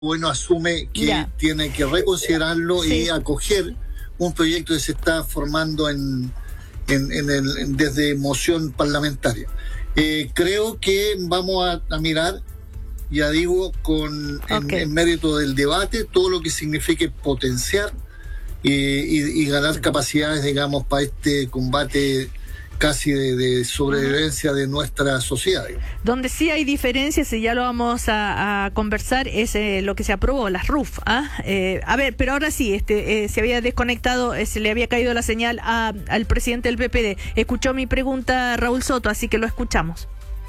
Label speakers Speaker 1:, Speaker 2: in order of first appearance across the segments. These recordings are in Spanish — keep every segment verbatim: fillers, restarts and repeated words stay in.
Speaker 1: bueno asume que
Speaker 2: Ya.
Speaker 1: tiene que reconsiderarlo
Speaker 2: Sí.
Speaker 1: y acoger un proyecto que se está formando en, en, en el, en- desde moción parlamentaria. Eh, creo que vamos a, a mirar, ya digo, con en,
Speaker 2: Ok.
Speaker 1: en mérito del debate, todo lo que signifique potenciar y, y, y ganar capacidades, digamos, para este combate casi de, de sobrevivencia de nuestra sociedad.
Speaker 2: Donde sí hay diferencias, y ya lo vamos a, a conversar, es eh, lo que se aprobó, las R U F. ¿ah? Eh, a ver, pero ahora sí, este, eh, se había desconectado, eh, se le había caído la señal a, al presidente del P P D. Escuchó mi pregunta Raúl Soto, así que lo escuchamos.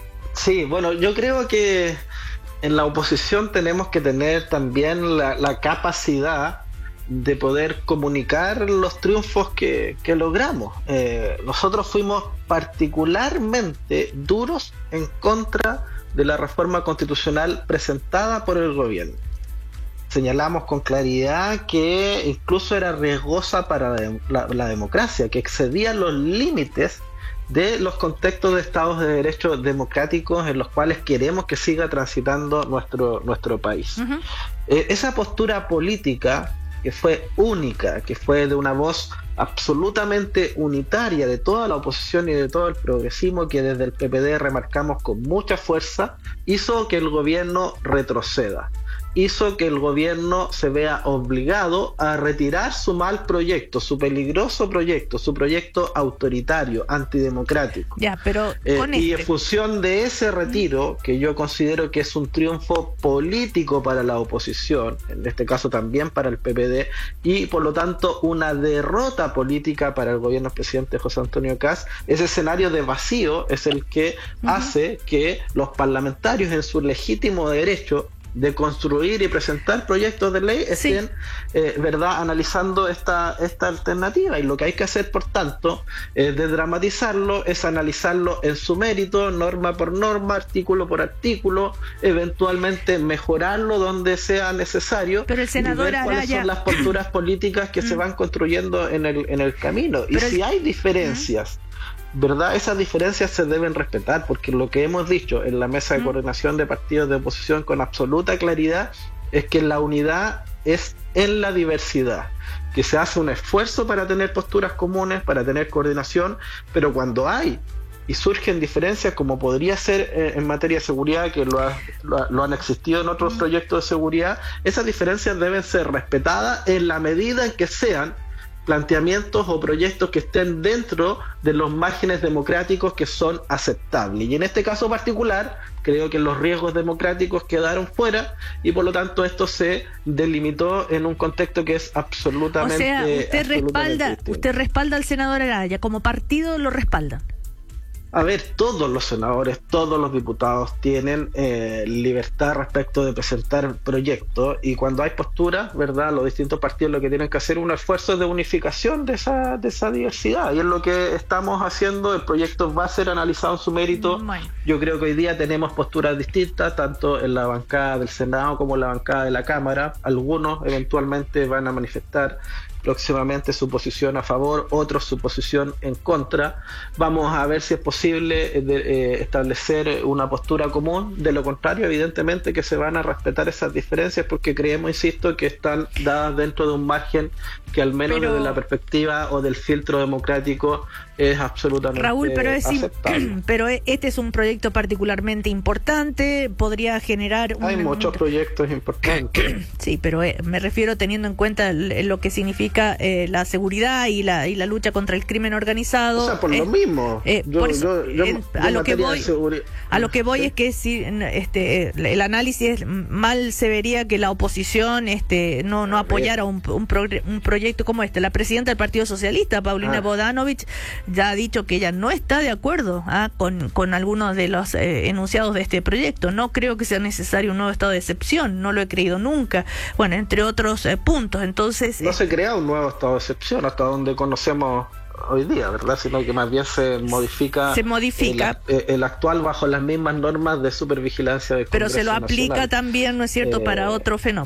Speaker 3: Sí, bueno, yo creo que en la oposición tenemos que tener también la, la capacidad de poder comunicar los triunfos que, que logramos. Eh, nosotros fuimos particularmente duros en contra de la reforma constitucional presentada por el gobierno. Señalamos con claridad que incluso era riesgosa para la, la, la democracia, que excedía los límites de los contextos de estados de derecho democráticos en los cuales queremos que siga transitando nuestro, nuestro país.
Speaker 2: Uh-huh.
Speaker 3: Eh, esa postura política que fue única, que fue de una voz absolutamente unitaria de toda la oposición y de todo el progresismo, que desde el P P D remarcamos con mucha fuerza, hizo que el gobierno retroceda, hizo que el gobierno se vea obligado a retirar su mal proyecto, su peligroso proyecto, su proyecto autoritario, antidemocrático.
Speaker 2: Ya, pero
Speaker 3: Eh,
Speaker 2: con
Speaker 3: y
Speaker 2: este.
Speaker 3: en función de ese retiro, que yo considero que es un triunfo político para la oposición, en este caso también para el P P D, y por lo tanto una derrota política para el gobierno del presidente José Antonio Kast, ese escenario de vacío es el que
Speaker 2: Uh-huh.
Speaker 3: hace que los parlamentarios en su legítimo derecho de construir y presentar proyectos de ley
Speaker 2: Sí.
Speaker 3: estén, eh, verdad, analizando esta, esta alternativa. Y lo que hay que hacer, por tanto, es desdramatizarlo, es analizarlo en su mérito, norma por norma, artículo por artículo, eventualmente mejorarlo donde sea necesario.
Speaker 2: Pero el senador
Speaker 3: y ver cuáles
Speaker 2: Araya-
Speaker 3: son las posturas políticas que se van construyendo en el, en el camino. Y
Speaker 2: Pero el-
Speaker 3: si hay diferencias, ¿verdad? Esas diferencias se deben respetar, porque lo que hemos dicho en la mesa de
Speaker 2: Mm.
Speaker 3: coordinación de partidos de oposición con absoluta claridad es que la unidad es en la diversidad, que se hace un esfuerzo para tener posturas comunes, para tener coordinación, pero cuando hay y surgen diferencias, como podría ser eh, en materia de seguridad, que lo, ha- lo, ha- lo han existido en otros proyectos de seguridad, esas diferencias deben ser respetadas en la medida en que sean planteamientos o proyectos que estén dentro de los márgenes democráticos que son aceptables. Y en este caso particular, creo que los riesgos democráticos quedaron fuera y por lo tanto esto se delimitó en un contexto que es
Speaker 2: O
Speaker 3: absolutamente
Speaker 2: sea, usted
Speaker 3: absolutamente
Speaker 2: respalda,
Speaker 3: distinto.
Speaker 2: usted respalda al senador Araya, como partido lo respalda.
Speaker 3: A ver, todos los senadores, todos los diputados tienen eh, libertad respecto de presentar proyectos y cuando hay posturas, ¿verdad? Los distintos partidos lo que tienen que hacer es un esfuerzo de unificación de esa, de esa diversidad y es lo que estamos haciendo. El proyecto va a ser analizado en su mérito.
Speaker 2: Bueno.
Speaker 3: Yo creo que hoy día tenemos posturas distintas, tanto en la bancada del Senado como en la bancada de la Cámara. Algunos eventualmente van a manifestar próximamente su posición a favor, otros su posición en contra. Vamos a ver si es posible eh, de, eh, establecer una postura común. De lo contrario, evidentemente que se van a respetar esas diferencias porque creemos, insisto, que están dadas dentro de un margen que al menos
Speaker 2: Pero-
Speaker 3: desde la perspectiva o del filtro democrático es absolutamente
Speaker 2: Raúl, pero es im-
Speaker 3: aceptable.
Speaker 2: pero este es un proyecto particularmente importante, podría generar un,
Speaker 3: Hay muchos proyectos importantes.
Speaker 2: Sí, pero eh, me refiero teniendo en cuenta l- lo que significa eh, la seguridad y la y la lucha contra el crimen organizado.
Speaker 3: O sea, por
Speaker 2: eh,
Speaker 3: lo mismo.
Speaker 2: eh,
Speaker 3: Yo-
Speaker 2: por eso,
Speaker 3: yo- yo
Speaker 2: en-
Speaker 3: en
Speaker 2: a lo que
Speaker 3: materia de
Speaker 2: voy
Speaker 3: seguridad-
Speaker 2: a lo que voy
Speaker 3: Sí.
Speaker 2: es que si n- este eh, el análisis mal se vería que la oposición este no no apoyara un, un, progre- un proyecto como este. La presidenta del Partido Socialista, Paulina
Speaker 3: Ah.
Speaker 2: Bodanovich, ya ha dicho que ella no está de acuerdo ¿ah? con con algunos de los eh, enunciados de este proyecto. No creo que sea necesario un nuevo estado de excepción, no lo he creído nunca. Bueno, entre otros eh, puntos. Entonces
Speaker 3: No
Speaker 2: eh,
Speaker 3: se crea un nuevo estado de excepción hasta donde conocemos hoy día, ¿verdad? Sino que más bien se modifica
Speaker 2: Se modifica.
Speaker 3: el, el actual bajo las mismas normas de supervigilancia del
Speaker 2: pero se lo
Speaker 3: Congreso
Speaker 2: aplica
Speaker 3: Nacional.
Speaker 2: también, ¿no es cierto?,
Speaker 3: Eh,
Speaker 2: para otro fenómeno.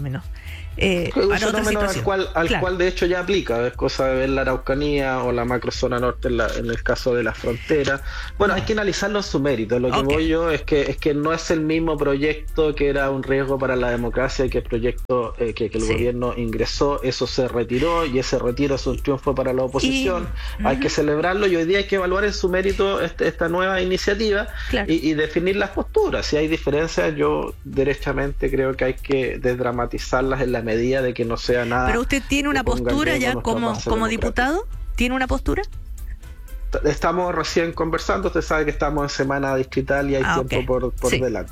Speaker 2: eh,
Speaker 3: un
Speaker 2: para otra
Speaker 3: fenómeno
Speaker 2: situación.
Speaker 3: al cual al
Speaker 2: Claro.
Speaker 3: cual de hecho ya aplica, es cosa de ver la Araucanía o la macrozona norte en, la, en el caso de la frontera. Bueno, hay que analizarlo en su mérito. Lo que
Speaker 2: Okay.
Speaker 3: voy yo es que es que no es el mismo proyecto que era un riesgo para la democracia y que el proyecto eh, que, que el
Speaker 2: Sí.
Speaker 3: gobierno ingresó, eso se retiró y ese retiro es un triunfo para la oposición.
Speaker 2: Y,
Speaker 3: hay
Speaker 2: uh-huh.
Speaker 3: que celebrarlo y hoy día hay que evaluar en su mérito este, esta nueva iniciativa.
Speaker 2: Claro.
Speaker 3: y, y definir las posturas. Si hay diferencias, yo derechamente creo que hay que desdramatizarlas en la medida de que no sea nada.
Speaker 2: Pero usted tiene una
Speaker 3: que ponga en
Speaker 2: postura
Speaker 3: riesgo
Speaker 2: ya
Speaker 3: nuestra
Speaker 2: como,
Speaker 3: base
Speaker 2: como
Speaker 3: democrática.
Speaker 2: diputado, ¿tiene una postura?
Speaker 3: Estamos recién conversando, usted sabe que estamos en semana distrital y hay
Speaker 2: Ah,
Speaker 3: tiempo
Speaker 2: okay.
Speaker 3: por, por
Speaker 2: Sí.
Speaker 3: delante.